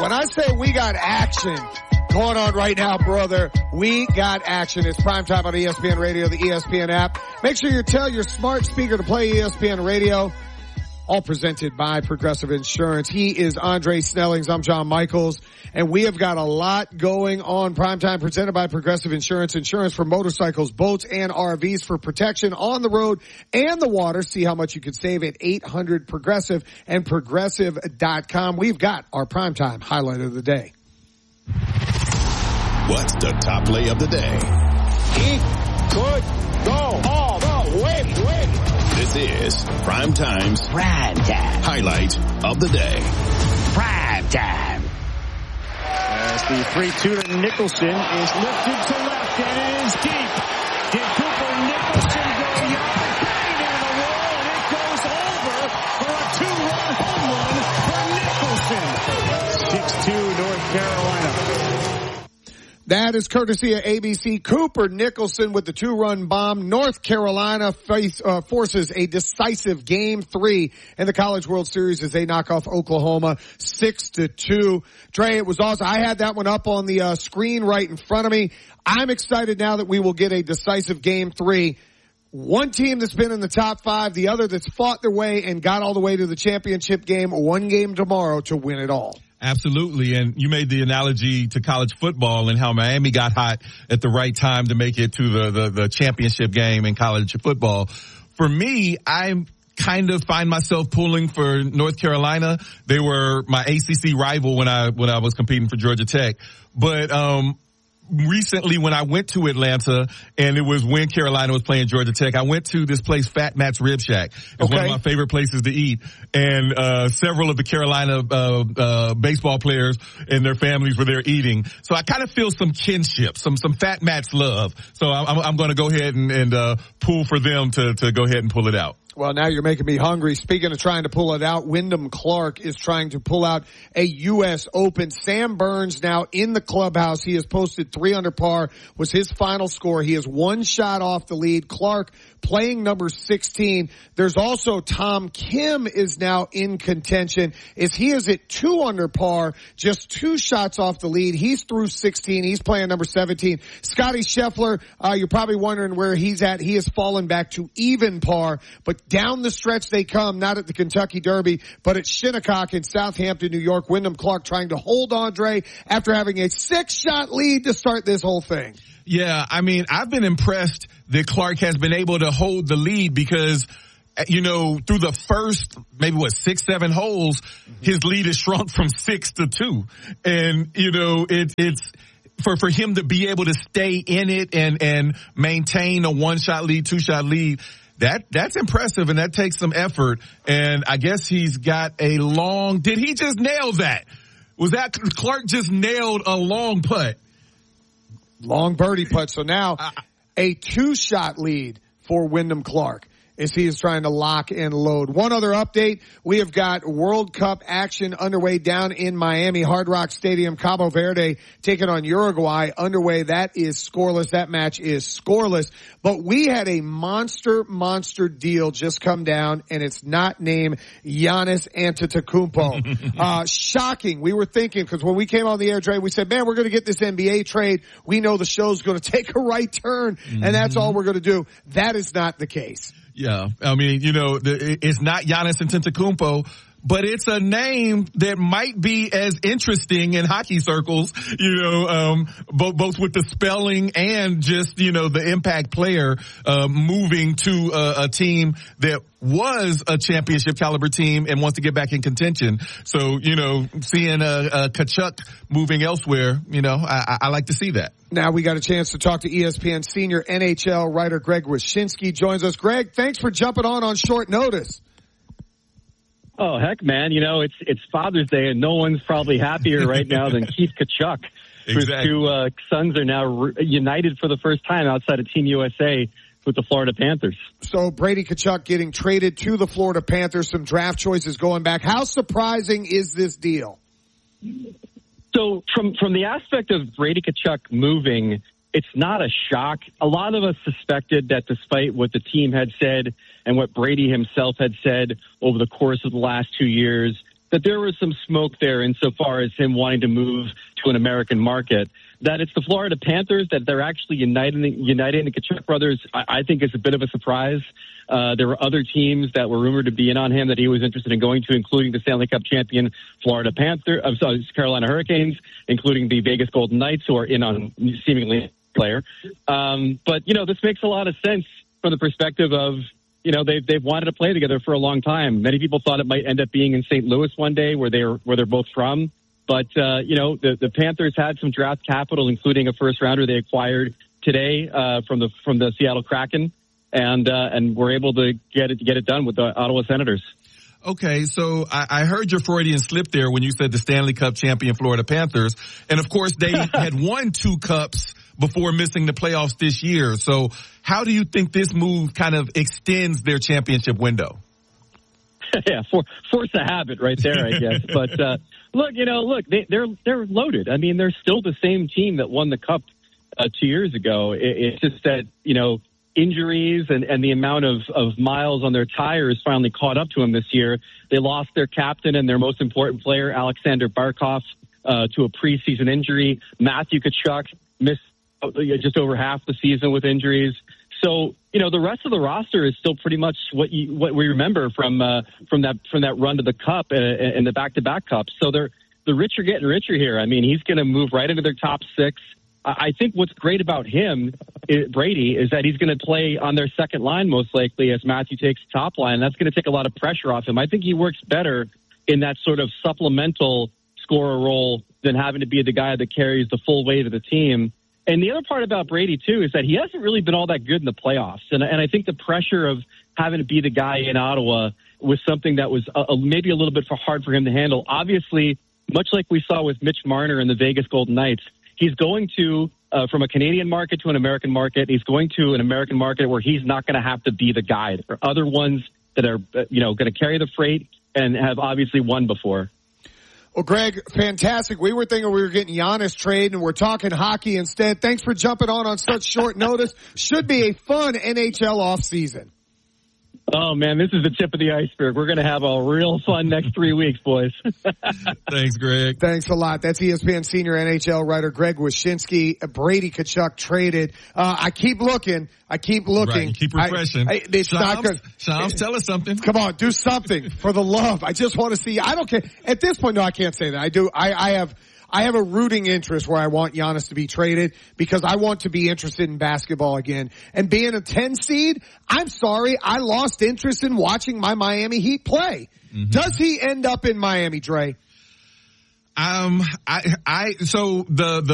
when I say we got action going on right now, brother, we got action. It's primetime on ESPN Radio, the ESPN app. Make sure you tell your smart speaker to play ESPN Radio. All presented by Progressive Insurance. He is Andre Snellings. I'm John Michaels. And we have got a lot going on. Primetime presented by Progressive Insurance. Insurance for motorcycles, boats, and RVs for protection on the road and the water. See how much you can save at 800-PROGRESSIVE and Progressive.com. We've got our Primetime highlight of the day. What's the top play of the day? He could go all the way. This is Primetime's Primetime highlight of the day. Primetime. As the 3-2 to Nicholson is lifted to left and it is deep. Did Cooper Nicholson go yard? Bang into the wall and it goes over for a 2-run home run for Nicholson. 6-2 North Carolina. That is courtesy of ABC. Cooper Nicholson with the 2-run bomb. North Carolina forces a decisive Game 3 in the College World Series as they knock off Oklahoma 6-2. Dre, it was awesome. I had that one up on the screen right in front of me. I'm excited now that we will get a decisive Game 3. One team that's been in the top 5, the other that's fought their way and got all the way to the championship game, one game tomorrow to win it all. Absolutely. And you made the analogy to college football and how Miami got hot at the right time to make it to the championship game in college football. For me, I kind of find myself pulling for North Carolina. They were my ACC rival when I was competing for Georgia Tech. But, recently when I went to Atlanta and it was when Carolina was playing Georgia Tech, I went to this place, Fat Matt's Rib Shack. It's one of my favorite places to eat. And, several of the Carolina, baseball players and their families were there eating. So I kind of feel some kinship, some Fat Matt's love. So I'm going to go ahead and pull for them to go ahead and pull it out. Well, now you're making me hungry. Speaking of trying to pull it out, Wyndham Clark is trying to pull out a U.S. Open. Sam Burns now in the clubhouse. He has posted 3 under par, was his final score. He is 1 shot off the lead. Clark playing number 16. There's also Tom Kim is now in contention as he is at 2 under par, just 2 shots off the lead. He's through 16. He's playing number 17. Scotty Scheffler, you're probably wondering where he's at. He has fallen back to even par, but down the stretch they come, not at the Kentucky Derby, but at Shinnecock in Southampton, New York. Wyndham Clark trying to hold Andre after having a 6-shot lead to start this whole thing. Yeah, I mean, I've been impressed that Clark has been able to hold the lead because, you know, through the first, maybe 6-7 holes, his lead has shrunk from 6 to 2. And, you know, it's for him to be able to stay in it and maintain a 1-shot lead, 2-shot lead. That's impressive, and that takes some effort. And I guess he's got a long, did he just nail that? Was that Clark just nailed a long putt? Long birdie putt. So now a 2-shot lead for Wyndham Clark as he is trying to lock and load. One other update, we have got World Cup action underway down in Miami, Hard Rock Stadium. Cabo Verde taking on Uruguay underway. That is scoreless. That match is scoreless. But we had a monster deal just come down, and it's not named Giannis Antetokounmpo. Shocking. We were thinking, because when we came on the air, Dre, we said, man, we're going to get this NBA trade. We know the show's going to take a right turn, and that's all we're going to do. That is not the case. Yeah, I mean, you know, it's not Giannis Antetokounmpo, but it's a name that might be as interesting in hockey circles, you know, both with the spelling and just, you know, the impact player, moving to a team that was a championship caliber team and wants to get back in contention. So, you know, seeing Tkachuk moving elsewhere, you know, I like to see that. Now we got a chance to talk to ESPN senior NHL writer Greg Wyshynski joins us. Greg, thanks for jumping on short notice. Oh, heck, man. You know, it's Father's Day, and no one's probably happier right now than Keith Tkachuk, whose two sons are now united for the first time outside of Team USA with the Florida Panthers. So Brady Tkachuk getting traded to the Florida Panthers, some draft choices going back. How surprising is this deal? So from the aspect of Brady Tkachuk moving, it's not a shock. A lot of us suspected that despite what the team had said and what Brady himself had said over the course of the last 2 years, that there was some smoke there insofar as him wanting to move to an American market. That it's the Florida Panthers, that they're actually uniting the Tkachuk brothers, I think is a bit of a surprise. There were other teams that were rumored to be in on him that he was interested in going to, including the Stanley Cup champion Carolina Hurricanes, including the Vegas Golden Knights, who are in on seemingly player. But, this makes a lot of sense from the perspective of, they've wanted to play together for a long time. Many people thought it might end up being in St. Louis one day where they're both from. But, the Panthers had some draft capital, including a first rounder they acquired today, from the Seattle Kraken. And were able to get it done with the Ottawa Senators. Okay, so I heard your Freudian slip there when you said the Stanley Cup champion Florida Panthers. And of course, they had won 2 cups before missing the playoffs this year. So how do you think this move kind of extends their championship window? Yeah, force a habit right there, I guess. But they're loaded. I mean, they're still the same team that won the cup 2 years ago. It's just that, injuries and the amount of miles on their tires finally caught up to them this year. They lost their captain and their most important player, Alexander Barkov, to a preseason injury. Matthew Tkachuk missed just over half the season with injuries. So, the rest of the roster is still pretty much what we remember from that run to the cup and the back-to-back cups. So the rich are getting richer here. I mean, he's going to move right into their top 6. I think what's great about him, Brady, is that he's going to play on their second line most likely as Matthew takes the top line. That's going to take a lot of pressure off him. I think he works better in that sort of supplemental scorer role than having to be the guy that carries the full weight of the team. And the other part about Brady, too, is that he hasn't really been all that good in the playoffs. And I think the pressure of having to be the guy in Ottawa was something that was maybe a little bit hard for him to handle. Obviously, much like we saw with Mitch Marner and the Vegas Golden Knights, he's going to, from a Canadian market to an American market, he's going to an American market where he's not going to have to be the guy. There are other ones that are, going to carry the freight and have obviously won before. Well, Greg, fantastic. We were thinking we were getting Giannis trade, and we're talking hockey instead. Thanks for jumping on such short notice. Should be a fun NHL offseason. Oh, man, this is the tip of the iceberg. We're going to have a real fun next 3 weeks, boys. Thanks, Greg. Thanks a lot. That's ESPN senior NHL writer Greg Wyshynski. Brady Tkachuk traded. I keep looking. Right, you keep refreshing. It's not good. Shams, tell us something. Come on, do something for the love. I just want to see. I don't care. At this point, no, I can't say that. I do. I have a rooting interest where I want Giannis to be traded because I want to be interested in basketball again. And being a 10 seed, I'm sorry, I lost interest in watching my Miami Heat play. Mm-hmm. Does he end up in Miami, Dre? So the